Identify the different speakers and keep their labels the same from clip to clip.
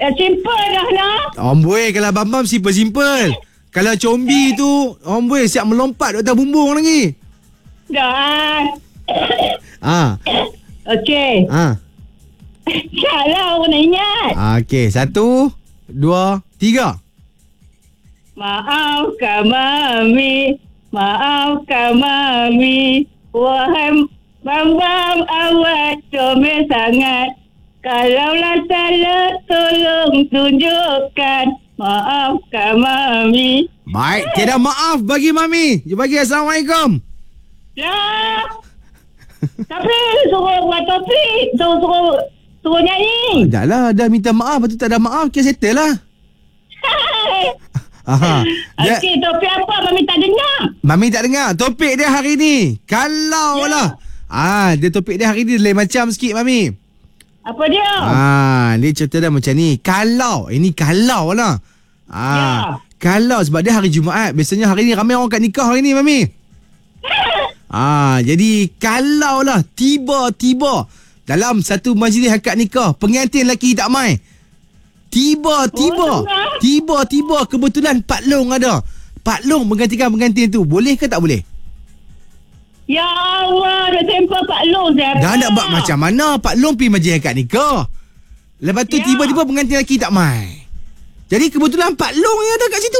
Speaker 1: simple dah lah.
Speaker 2: Amboi, kalau Bam simple. Kalau combi tu, amboi siap melompat atas bumbung lagi.
Speaker 1: Dah. Okey. Salah orang nak ingat.
Speaker 2: Okey, 1, 2, 3.
Speaker 1: Maafkan Mami. Wahai Bam, awak comel sangat. Kalaulah salah, tolong tunjukkan. Maafkan Mami.
Speaker 2: Baik, tiada maaf bagi Mami. Dia bagi Assalamualaikum.
Speaker 1: Lah. Tapi suruh buat topik. Suruh nyanyi.
Speaker 2: Dah lah, dah minta maaf. Lepas tu tak ada maaf, kita settle lah.
Speaker 1: Okey, topik apa Mami tak dengar?
Speaker 2: Mami tak dengar. Topik dia hari ni, kalau lah. Dia topik dia hari ni lain macam sikit Mami.
Speaker 1: Apa dia?
Speaker 2: Dia cerita dah macam ni. Kalau, ini kalau lah. Kalau sebab dia hari Jumaat. Biasanya hari ni ramai orang kat nikah hari ni Mami. Jadi kalau lah tiba-tiba dalam satu majlis akad nikah, pengantin lelaki tak mai. Tiba-tiba kebetulan Pak Long ada. Pak Long menggantikan pengantin tu. Boleh ke tak boleh?
Speaker 1: Ya Allah, dah tempah Pak Long saya.
Speaker 2: Dah nak buat macam mana? Pak Long pergi majlis akad nikah. Lepas tu tiba-tiba pengantin lelaki tak mai. Jadi kebetulan Pak Long yang ada kat situ.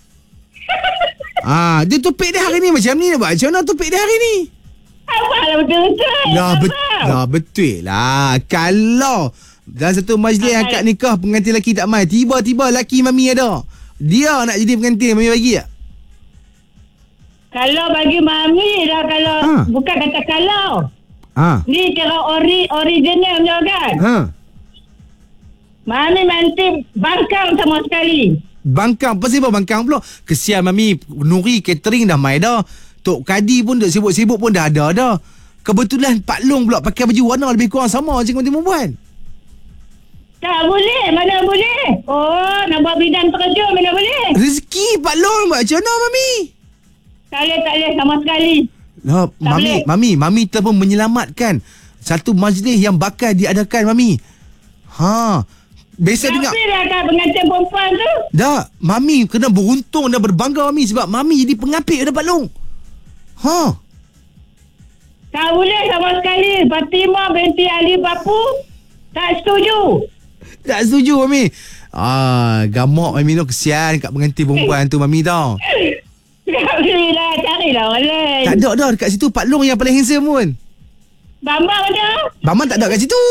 Speaker 2: Dia topik dia hari ni macam ni. Nak buat macam mana topik dia hari ni?
Speaker 1: Apalah betul-betul.
Speaker 2: Betul lah. Kalau dalam satu majlis akad nikah, pengantin lelaki tak mai, tiba-tiba lelaki Mami ada, dia nak jadi pengantin, Mami bagi tak?
Speaker 1: Kalau bagi Mami lah. Kalau bukan kata kalau. Ni kira original punya kan. Mami nanti bangkang sama sekali.
Speaker 2: Bangkang? Pasal apa bangkang pula? Kesian Mami. Nuri catering dah mai dah. Tok Kadi pun duk sibuk-sibuk pun dah ada dah. Kebetulan Pak Long pula pakai baju warna lebih kurang sama macam pengantin perempuan.
Speaker 1: Tak boleh. Mana boleh? Nak buat bidan pekerja mana boleh?
Speaker 2: Rezeki Pak Long buat macam mana Mami?
Speaker 1: Tak boleh sama sekali.
Speaker 2: Mami telah pun menyelamatkan satu majlis yang bakal diadakan Mami. Biasa dengar.
Speaker 1: Tapi dah kan pengantin perempuan tu.
Speaker 2: Dah, Mami kena beruntung dan berbangga Mami sebab Mami jadi pengapit pada Pak Long.
Speaker 1: Tak boleh sama sekali. Fatimah binti Ali Bapu tak setuju.
Speaker 2: Tak setuju Mami. Gamak Mami tu, kesian kat pengantin perempuan tu Mami tau.
Speaker 1: Tak boleh lah. Carilah orang lain.
Speaker 2: Tak ada dah dekat situ Pak Long yang paling handsome pun.
Speaker 1: Bambang ada?
Speaker 2: Bambang tak ada kat situ.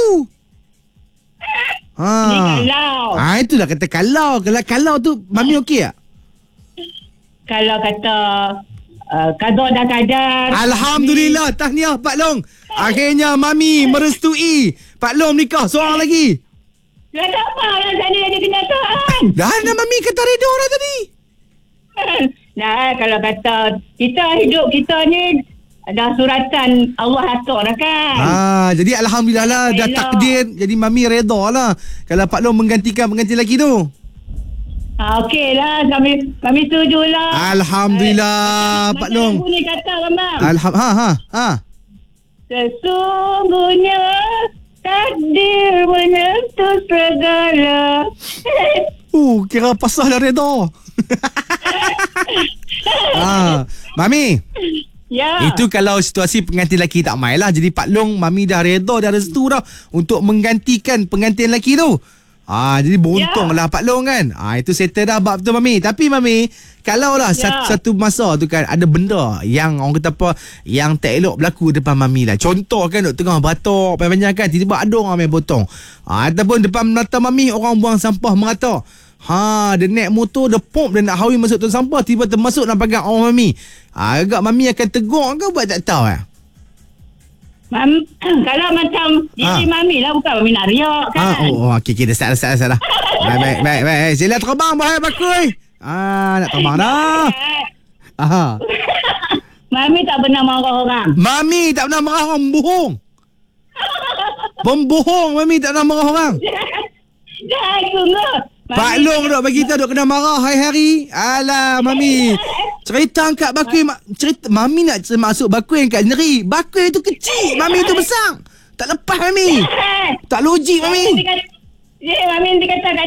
Speaker 1: Ni kalau.
Speaker 2: Itulah kata kalau. Kalau tu Mami okey tak?
Speaker 1: Kalau kata kadar dah kadar.
Speaker 2: Alhamdulillah, tahniah Pak Long. Akhirnya Mami merestui Pak Long nikah seorang lagi.
Speaker 1: Dah tak apa lah sana ada kenyataan.
Speaker 2: Dah Mami kata reda dah tadi.
Speaker 1: Nah, kalau kata kita hidup kita ni dah suratan Allah atur dah kan.
Speaker 2: Jadi Alhamdulillah lah, dah takdir. Jadi Mami reda lah kalau Pak Long menggantikan pengantin lelaki tu.
Speaker 1: Okey lah, kami setuju lah.
Speaker 2: Alhamdulillah Pak Long.
Speaker 1: Macam ni kata Ramam. Sesungguhnya takdir menyentuh segala.
Speaker 2: Kira pasal dah reda. Mami.
Speaker 1: Ya.
Speaker 2: Itu kalau situasi pengantin lelaki tak mai lah. Jadi Pak Long, Mami dah reda, dah restu dah untuk menggantikan pengantin lelaki tu. Jadi beruntung lah Pak Long kan. Itu settle dah bab tu Mami. Tapi Mami, kalau lah satu masa tu kan ada benda yang orang kata apa, yang tak elok berlaku depan Mami lah. Contoh kan duk tengah batok panjang kan, tiba-tiba ada orang main potong. Ataupun depan mata Mami orang buang sampah merata. Dia naik motor, dia pop, dia nak hawi masuk tong sampah, tiba termasuk dalam pagar orang Mami. Agak Mami akan tegur ke buat tak tahu
Speaker 1: kalau macam diri Mami lah, bukan Mami nak riak kan.
Speaker 2: Okey, dah salah. Baik. Sila terbang bahaya bakui. Nak terbang dah.
Speaker 1: Mami tak pernah marah orang.
Speaker 2: Mami tak pernah marah orang, pembohong. Mami tak pernah marah orang.
Speaker 1: Dah sungguh.
Speaker 2: Pak Long duk bagi kita duk kena marah hari-hari. Alah Mami, cerita angkat bakui. Cerita Mami nak masuk bakui angkat neri. Bakui tu kecil, Mami tu besar. Tak lepas Mami. Tak logik Mami.
Speaker 1: Mami nanti kata